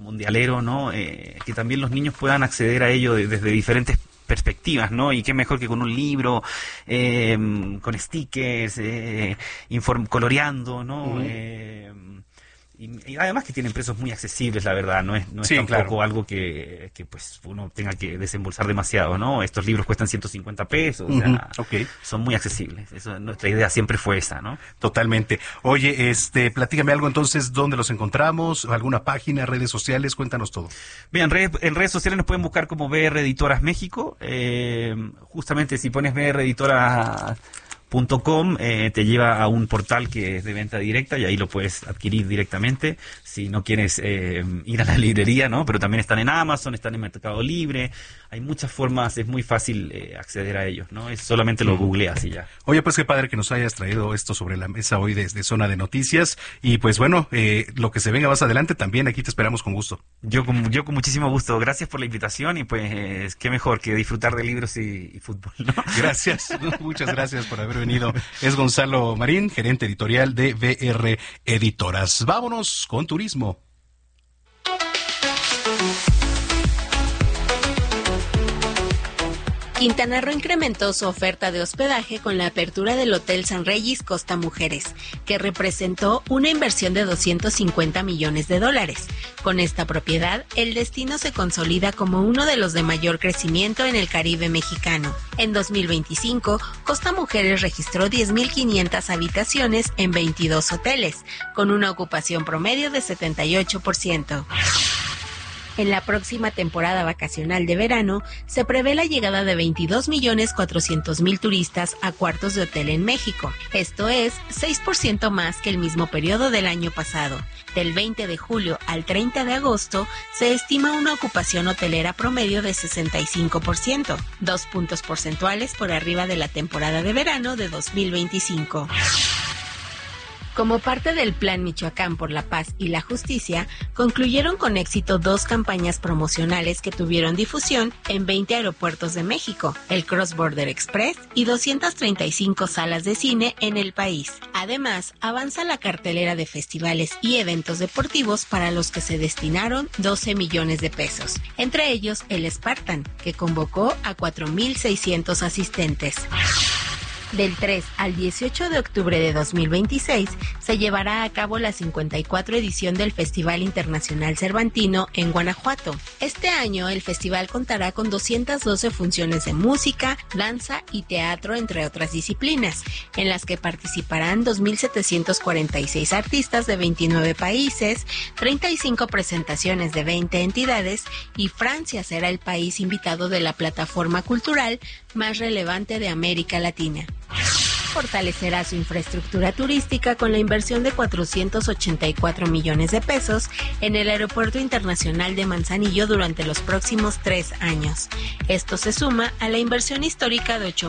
mundialero, ¿no? Que también los niños puedan acceder a ello desde diferentes perspectivas, ¿no? Y qué mejor que con un libro, con stickers, coloreando, ¿no? Uh-huh. Y además que tienen precios muy accesibles, la verdad, no es sí, tampoco claro. algo que pues uno tenga que desembolsar demasiado, ¿no? Estos libros cuestan 150 pesos, uh-huh. O sea, Okay. Son muy accesibles. Eso, nuestra idea siempre fue esa, ¿no? Totalmente. Oye, platícame algo entonces, ¿dónde los encontramos? ¿Alguna página, redes sociales? Cuéntanos todo. Bien, en redes sociales nos pueden buscar como BR Editoras México. Justamente si pones BR Editoras .com te lleva a un portal que es de venta directa y ahí lo puedes adquirir directamente si no quieres ir a la librería, ¿no? Pero también están en Amazon, están en Mercado Libre, hay muchas formas, es muy fácil acceder a ellos, ¿no? Es solamente lo googleas y ya. Oye, pues qué padre que nos hayas traído esto sobre la mesa hoy desde Zona de Noticias y pues bueno, lo que se venga más adelante también aquí te esperamos con gusto. Yo con muchísimo gusto, gracias por la invitación y pues qué mejor que disfrutar de libros y fútbol, ¿no? Gracias, muchas gracias por haber venido. Es Gonzalo Marín, gerente editorial de BR Editoras. Vámonos con turismo. Quintana Roo incrementó su oferta de hospedaje con la apertura del Hotel San Regis Costa Mujeres, que representó una inversión de $250 millones. Con esta propiedad, el destino se consolida como uno de los de mayor crecimiento en el Caribe mexicano. En 2025, Costa Mujeres registró 10.500 habitaciones en 22 hoteles, con una ocupación promedio de 78%. En la próxima temporada vacacional de verano, se prevé la llegada de 22.400.000 turistas a cuartos de hotel en México. Esto es 6% más que el mismo periodo del año pasado. Del 20 de julio al 30 de agosto, se estima una ocupación hotelera promedio de 65%, 2 puntos porcentuales por arriba de la temporada de verano de 2025. Como parte del Plan Michoacán por la Paz y la Justicia, concluyeron con éxito 2 campañas promocionales que tuvieron difusión en 20 aeropuertos de México, el Cross Border Express y 235 salas de cine en el país. Además, avanza la cartelera de festivales y eventos deportivos para los que se destinaron 12 millones de pesos, entre ellos el Spartan, que convocó a 4.600 asistentes. Del 3 al 18 de octubre de 2026 se llevará a cabo la 54 edición del Festival Internacional Cervantino en Guanajuato. Este año el festival contará con 212 funciones de música, danza y teatro, entre otras disciplinas, en las que participarán 2.746 artistas de 29 países, 35 presentaciones de 20 entidades y Francia será el país invitado de la plataforma cultural más relevante de América Latina. Fortalecerá su infraestructura turística con la inversión de 484 millones de pesos en el Aeropuerto Internacional de Manzanillo durante los próximos 3 años. Esto se suma a la inversión histórica de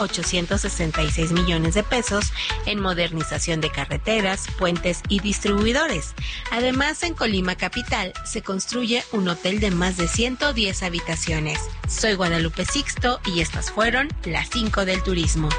8.866 millones de pesos en modernización de carreteras, puentes y distribuidores. Además, en Colima Capital se construye un hotel de más de 110 habitaciones. Soy Guadalupe Sixto y estas fueron las 5 del turismo.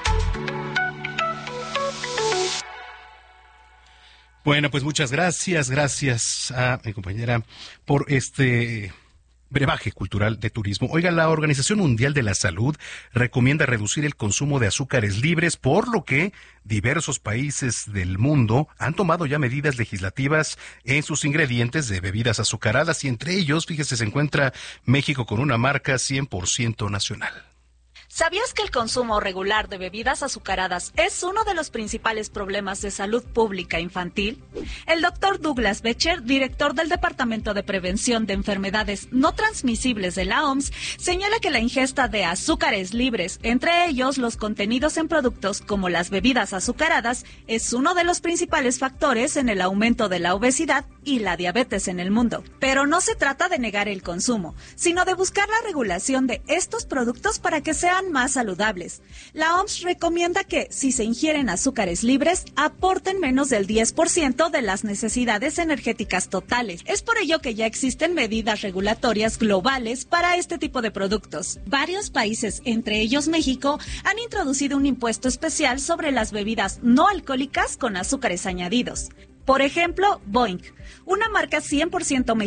Bueno, pues muchas gracias a mi compañera por este brebaje cultural de turismo. Oiga, la Organización Mundial de la Salud recomienda reducir el consumo de azúcares libres, por lo que diversos países del mundo han tomado ya medidas legislativas en sus ingredientes de bebidas azucaradas y entre ellos, fíjese, se encuentra México con una marca 100% nacional. ¿Sabías que el consumo regular de bebidas azucaradas es uno de los principales problemas de salud pública infantil? El doctor Douglas Becher, director del Departamento de Prevención de Enfermedades No Transmisibles de la OMS, señala que la ingesta de azúcares libres, entre ellos los contenidos en productos como las bebidas azucaradas, es uno de los principales factores en el aumento de la obesidad y la diabetes en el mundo. Pero no se trata de negar el consumo, sino de buscar la regulación de estos productos para que sean más saludables. La OMS recomienda que, si se ingieren azúcares libres, aporten menos del 10% de las necesidades energéticas totales. Es por ello que ya existen medidas regulatorias globales para este tipo de productos. Varios países, entre ellos México, han introducido un impuesto especial sobre las bebidas no alcohólicas con azúcares añadidos. Por ejemplo, Boing, una marca 100%